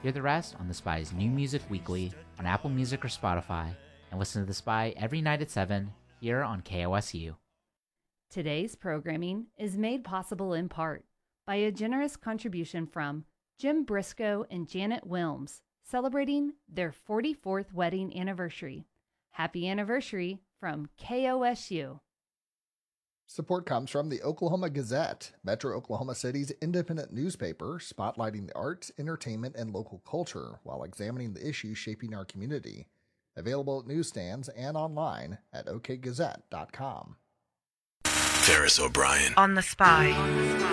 Hear the rest on The Spy's New Music Weekly on Apple Music or Spotify, and listen to The Spy every night at 7 here on KOSU. Today's programming is made possible in part by a generous contribution from Jim Briscoe and Janet Wilms, celebrating their 44th wedding anniversary. Happy anniversary from KOSU. Support comes from the Oklahoma Gazette, Metro Oklahoma City's independent newspaper, spotlighting the arts, entertainment, and local culture while examining the issues shaping our community. Available at newsstands and online at okgazette.com. Ferris O'Brien on The Spy.